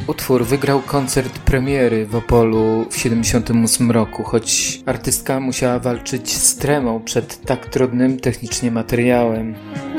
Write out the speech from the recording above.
Utwór wygrał koncert premiery w Opolu w 1978 roku, choć artystka musiała walczyć z tremą przed tak trudnym technicznie materiałem.